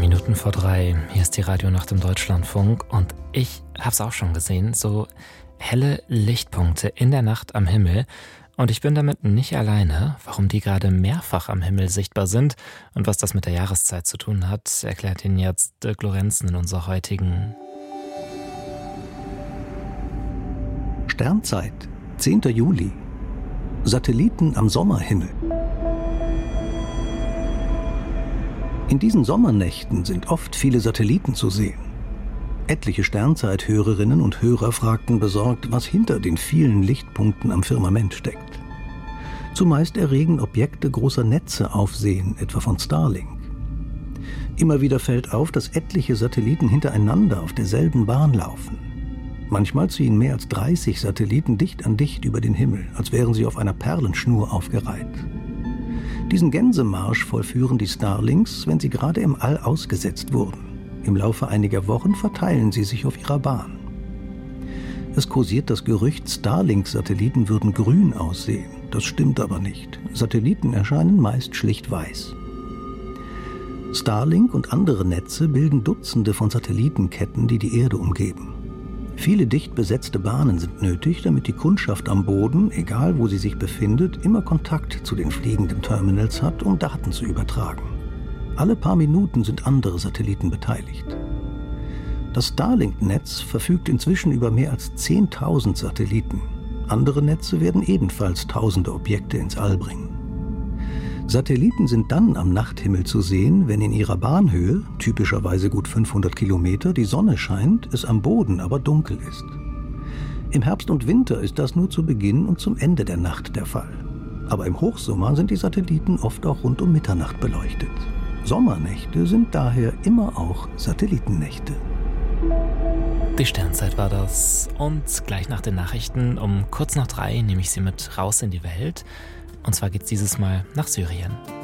Minuten vor 3, hier ist die Radionacht im Deutschlandfunk und ich hab's auch schon gesehen, so helle Lichtpunkte in der Nacht am Himmel. Und ich bin damit nicht alleine. Warum die gerade mehrfach am Himmel sichtbar sind und was das mit der Jahreszeit zu tun hat, erklärt Ihnen jetzt Dirk Lorenzen in unserer heutigen Sternzeit, 10. Juli. Satelliten am Sommerhimmel. In diesen Sommernächten sind oft viele Satelliten zu sehen. Etliche Sternzeit-Hörerinnen und Hörer fragten besorgt, was hinter den vielen Lichtpunkten am Firmament steckt. Zumeist erregen Objekte großer Netze Aufsehen, etwa von Starlink. Immer wieder fällt auf, dass etliche Satelliten hintereinander auf derselben Bahn laufen. Manchmal ziehen mehr als 30 Satelliten dicht an dicht über den Himmel, als wären sie auf einer Perlenschnur aufgereiht. Diesen Gänsemarsch vollführen die Starlinks, wenn sie gerade im All ausgesetzt wurden. Im Laufe einiger Wochen verteilen sie sich auf ihrer Bahn. Es kursiert das Gerücht, Starlink-Satelliten würden grün aussehen. Das stimmt aber nicht. Satelliten erscheinen meist schlicht weiß. Starlink und andere Netze bilden Dutzende von Satellitenketten, die die Erde umgeben. Viele dicht besetzte Bahnen sind nötig, damit die Kundschaft am Boden, egal wo sie sich befindet, immer Kontakt zu den fliegenden Terminals hat, um Daten zu übertragen. Alle paar Minuten sind andere Satelliten beteiligt. Das Starlink-Netz verfügt inzwischen über mehr als 10.000 Satelliten. Andere Netze werden ebenfalls tausende Objekte ins All bringen. Satelliten sind dann am Nachthimmel zu sehen, wenn in ihrer Bahnhöhe, typischerweise gut 500 Kilometer, die Sonne scheint, es am Boden aber dunkel ist. Im Herbst und Winter ist das nur zu Beginn und zum Ende der Nacht der Fall. Aber im Hochsommer sind die Satelliten oft auch rund um Mitternacht beleuchtet. Sommernächte sind daher immer auch Satellitennächte. Die Sternzeit war das. Und gleich nach den Nachrichten um kurz nach 3 nehme ich Sie mit raus in die Welt. Und zwar geht's dieses Mal nach Syrien.